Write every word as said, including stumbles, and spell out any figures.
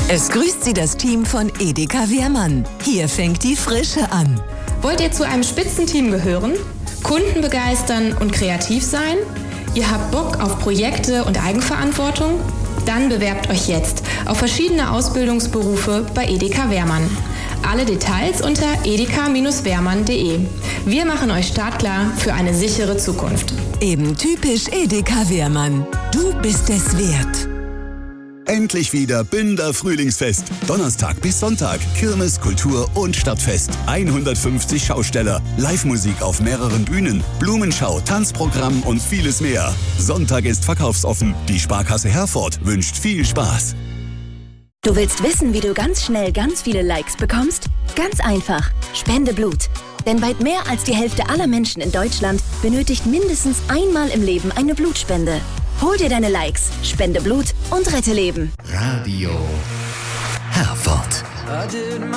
Es grüßt Sie das Team von Edeka Wehrmann. Hier fängt die Frische an. Wollt ihr zu einem Spitzenteam gehören? Kunden begeistern und kreativ sein? Ihr habt Bock auf Projekte und Eigenverantwortung? Dann bewerbt euch jetzt auf verschiedene Ausbildungsberufe bei Edeka Wehrmann. Alle Details unter edeka Bindestrich wehrmann punkt de. Wir machen euch startklar für eine sichere Zukunft. Eben typisch Edeka Wehrmann. Du bist es wert. Endlich wieder Binder Frühlingsfest. Donnerstag bis Sonntag. Kirmes, Kultur und Stadtfest. hundertfünfzig Schausteller. Live-Musik auf mehreren Bühnen. Blumenschau, Tanzprogramm und vieles mehr. Sonntag ist verkaufsoffen. Die Sparkasse Herford wünscht viel Spaß. Du willst wissen, wie du ganz schnell ganz viele Likes bekommst? Ganz einfach. Spende Blut. Denn weit mehr als die Hälfte aller Menschen in Deutschland benötigt mindestens einmal im Leben eine Blutspende. Hol dir deine Likes, spende Blut und rette Leben. Radio Herford.